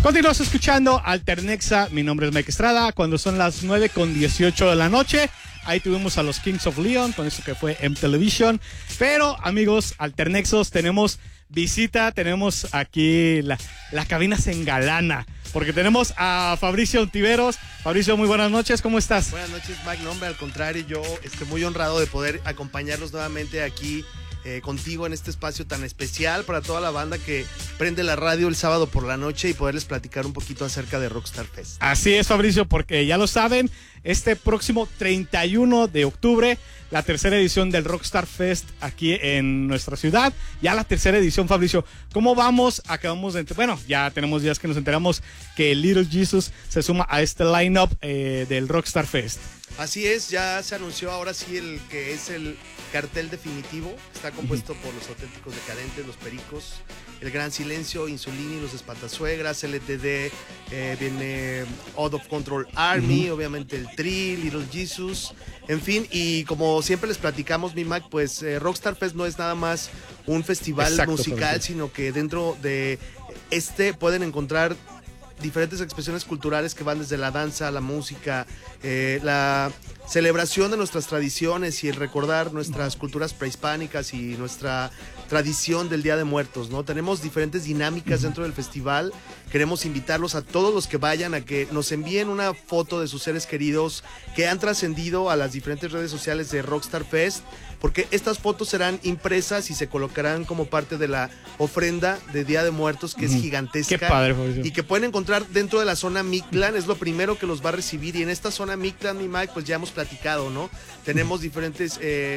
Continuamos escuchando Alternexa. Mi nombre es Mike Estrada. Cuando son las 9:18 de la noche, ahí tuvimos a los Kings of Leon con eso que fue M Television. Pero, amigos Alternexos, tenemos visita. Tenemos aquí la cabina se engalana, porque tenemos a Fabricio Ontiveros. Fabricio, muy buenas noches, ¿cómo estás? Buenas noches, Mike. No, hombre, al contrario, yo estoy muy honrado de poder acompañarlos nuevamente aquí contigo en este espacio tan especial para toda la banda que prende la radio el sábado por la noche y poderles platicar un poquito acerca de Rockstar Fest. Así es, Fabricio, porque ya lo saben, este próximo 31 de octubre, la tercera edición del Rockstar Fest aquí en nuestra ciudad. Ya la tercera edición, Fabricio. ¿Cómo vamos? Acabamos de... Bueno, ya tenemos días que nos enteramos que Little Jesus se suma a este line-up del Rockstar Fest. Así es, ya se anunció ahora sí el que es el cartel definitivo. Está compuesto por los Auténticos Decadentes, los Pericos, el Gran Silencio, Insulini, los Espantasuegras, LTD, viene Out of Control Army, obviamente el Tri, Little Jesus, en fin, y como siempre les platicamos, mi Mac, pues Rockstar Fest no es nada más un festival musical, sino que dentro de pueden encontrar diferentes expresiones culturales que van desde la danza, la música, la celebración de nuestras tradiciones y el recordar nuestras culturas prehispánicas y nuestra tradición del Día de Muertos, ¿no? Tenemos diferentes dinámicas dentro del festival. Queremos invitarlos a todos los que vayan a que nos envíen una foto de sus seres queridos que han trascendido a las diferentes redes sociales de Rockstar Fest, porque estas fotos serán impresas y se colocarán como parte de la ofrenda de Día de Muertos, que es gigantesca. Qué padre, Fabricio. Y que pueden encontrar dentro de la zona Mictlán, es lo primero que los va a recibir. Y en esta zona Mictlán, mi Mike, pues ya hemos platicado, ¿no? Tenemos diferentes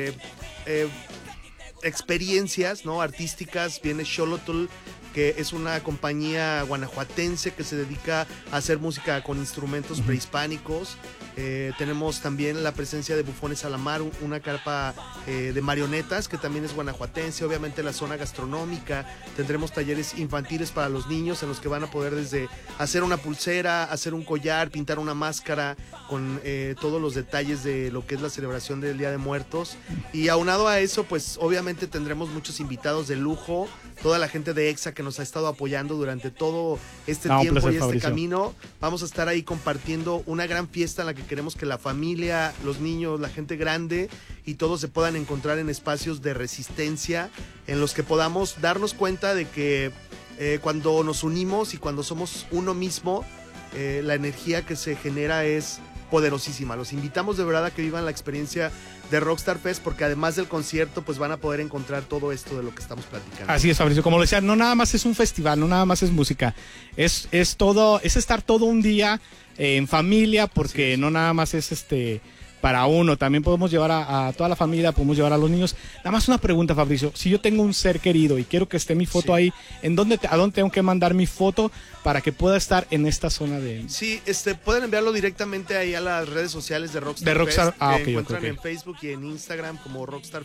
experiencias, ¿no? Artísticas. Viene Xolotl, que es una compañía guanajuatense que se dedica a hacer música con instrumentos prehispánicos. Tenemos también la presencia de Bufones a la Mar, una carpa de marionetas que también es guanajuatense. Obviamente la zona gastronómica, tendremos talleres infantiles para los niños en los que van a poder desde hacer una pulsera, hacer un collar, pintar una máscara con todos los detalles de lo que es la celebración del Día de Muertos. Y aunado a eso, pues obviamente tendremos muchos invitados de lujo, toda la gente de EXA que nos ha estado apoyando durante todo este tiempo y este Fabricio. camino. Vamos a estar ahí compartiendo una gran fiesta en la que queremos que la familia, los niños, la gente grande y todos se puedan encontrar en espacios de resistencia en los que podamos darnos cuenta de que cuando nos unimos y cuando somos uno mismo, la energía que se genera es poderosísima. Los invitamos de verdad a que vivan la experiencia de Rockstar Fest, porque además del concierto pues van a poder encontrar todo esto de lo que estamos platicando. Así es, Fabricio, como lo decía, no nada más es un festival, no nada más es música, es todo, es estar todo un día en familia, porque no nada más es para uno, también podemos llevar a toda la familia, podemos llevar a los niños. Nada más una pregunta, Fabricio, si yo tengo un ser querido y quiero que esté mi foto ahí, ¿a dónde tengo que mandar mi foto para que pueda estar en esta zona de...? Sí, pueden enviarlo directamente ahí a las redes sociales de Rockstar Fest, que encuentran en Facebook y en Instagram como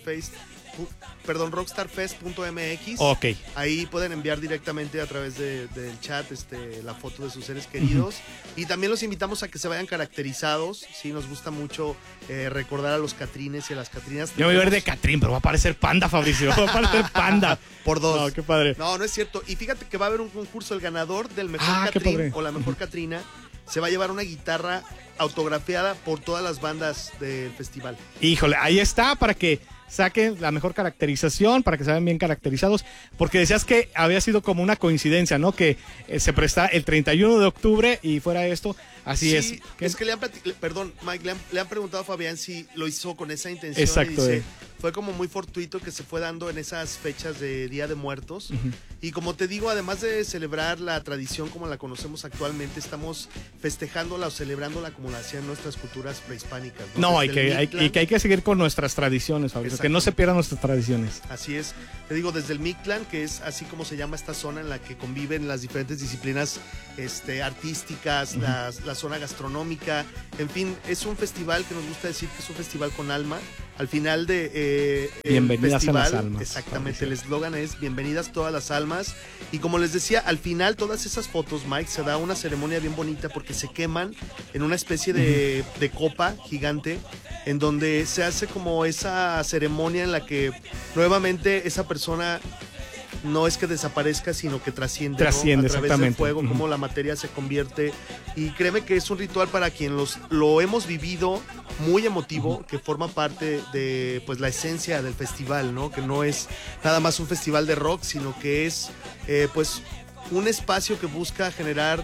rockstarfest.mx. Ok. Ahí pueden enviar directamente a través del chat la foto de sus seres queridos. Y también los invitamos a que se vayan caracterizados. Sí, nos gusta mucho recordar a los Catrines y a las Catrinas. Yo voy a ver de Catrín, pero va a parecer panda, Fabricio. Va a parecer panda. Por dos. No, qué padre. No es cierto. Y fíjate que va a haber un concurso. El ganador del mejor Catrín o la mejor Catrina se va a llevar una guitarra autografiada por todas las bandas del festival. Híjole, ahí está, para que saquen la mejor caracterización, para que se vean bien caracterizados, porque decías que había sido como una coincidencia, ¿no? Que se presta el 31 de octubre y fuera esto, así es. Es que Mike, le han preguntado a Fabián si lo hizo con esa intención. Exacto. Y dice, fue como muy fortuito que se fue dando en esas fechas de Día de Muertos. Y como te digo, además de celebrar la tradición como la conocemos actualmente, estamos festejándola o celebrándola como la hacían nuestras culturas prehispánicas. No, y que hay que seguir con nuestras tradiciones, Fabricio, que no se pierdan nuestras tradiciones. Así es. Te digo, desde el Mictlán, que es así como se llama esta zona en la que conviven las diferentes disciplinas artísticas, la zona gastronómica. En fin, es un festival que nos gusta decir que es un festival con alma. Al final de bienvenidas festival, a las almas. Exactamente, el eslogan es bienvenidas todas las almas. Y como les decía, al final todas esas fotos, Mike, se da una ceremonia bien bonita porque se queman en una especie de copa gigante, en donde se hace como esa ceremonia en la que nuevamente esa persona no es que desaparezca, sino que trasciende, Trasciende, ¿no? A través del exactamente. fuego, cómo la materia se convierte. Y créeme que es un ritual para quien lo hemos vivido, muy emotivo, que forma parte de pues la esencia del festival, ¿no? Que no es nada más un festival de rock, sino que es pues un espacio que busca generar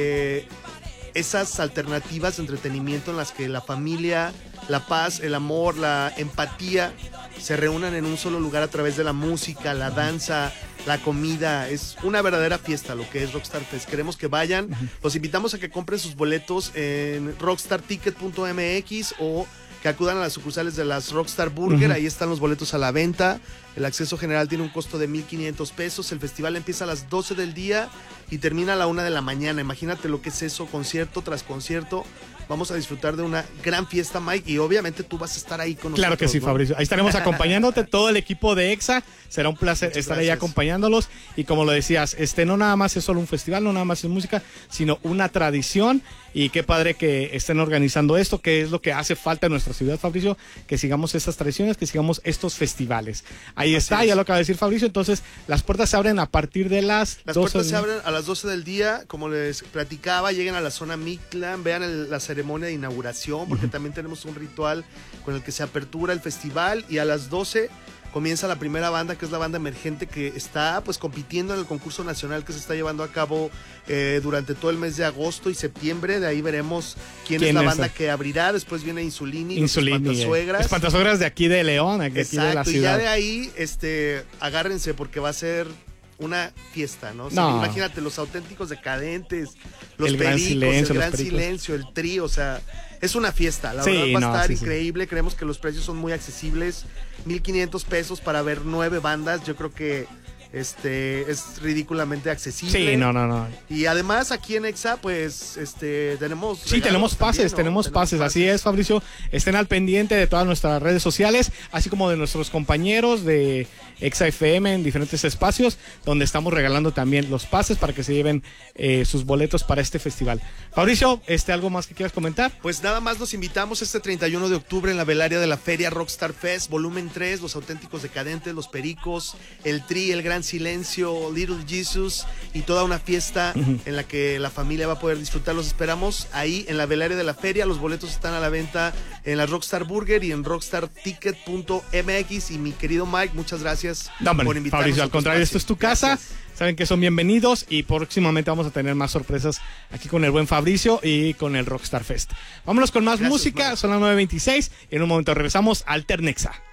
esas alternativas de entretenimiento en las que la familia, la paz, el amor, la empatía se reúnan en un solo lugar a través de la música, la danza, la comida. Es una verdadera fiesta lo que es Rockstar Fest. Queremos que vayan. Los invitamos a que compren sus boletos en rockstarticket.mx o que acudan a las sucursales de las Rockstar Burger. Ahí están los boletos a la venta. El acceso general tiene un costo de 1,500 pesos. El festival empieza a las 12 del día y termina a la 1 de la mañana. Imagínate lo que es eso, concierto tras concierto. Vamos a disfrutar de una gran fiesta, Mike, y obviamente tú vas a estar ahí con nosotros. Claro que sí, ¿no, Fabricio? Ahí estaremos acompañándote, todo el equipo de EXA. Será un placer Muchas estar ahí gracias. acompañándolos. Y como lo decías, no nada más es solo un festival, no nada más es música, sino una tradición. Y qué padre que estén organizando esto, que es lo que hace falta en nuestra ciudad, Fabricio, que sigamos estas tradiciones, que sigamos estos festivales. Ahí Así está, es. ya lo acaba de decir Fabricio. Entonces, las puertas se abren a partir de las 12. Las puertas se abren a las 12 del día, como les platicaba, lleguen a la zona Mictlán, vean la ceremonia de inauguración, porque también tenemos un ritual con el que se apertura el festival, y a las 12 comienza la primera banda, que es la banda emergente, que está pues compitiendo en el concurso nacional que se está llevando a cabo durante todo el mes de agosto y septiembre. De ahí veremos quién es la banda que abrirá. Después viene Insulini, los Espantasuegras. Espantasuegras de aquí de León, aquí de la ciudad. Y ya de ahí, agárrense, porque va a ser una fiesta, ¿no? O sea, imagínate, los auténticos decadentes, los el pericos, el gran silencio, el trío, o sea, es una fiesta, la verdad va a estar increíble. Creemos que los precios son muy accesibles, 1,500 pesos para ver 9 bandas, yo creo que es ridículamente accesible. Sí, no. Y además aquí en EXA, pues, tenemos... Sí, tenemos pases, también, ¿no? tenemos pases, así es, Fabricio. Estén al pendiente de todas nuestras redes sociales, así como de nuestros compañeros de EXA FM en diferentes espacios, donde estamos regalando también los pases para que se lleven sus boletos para este festival. Fabricio, ¿algo más que quieras comentar? Pues nada más los invitamos este 31 de octubre en la velaria de la Feria Rockstar Fest, volumen 3, los auténticos decadentes, los pericos, el Tri, el Gran Silencio, Little Jesus y toda una fiesta en la que la familia va a poder disfrutar. Los esperamos ahí en la velaria de la feria. Los boletos están a la venta en la Rockstar Burger y en rockstarticket.mx. Y mi querido Mike, muchas gracias por invitarnos. Fabricio, al contrario, esto es tu casa. Gracias. Saben que son bienvenidos y próximamente vamos a tener más sorpresas aquí con el buen Fabricio y con el Rockstar Fest. Vámonos con más música, son las 9:26 y en un momento regresamos al Alternexa.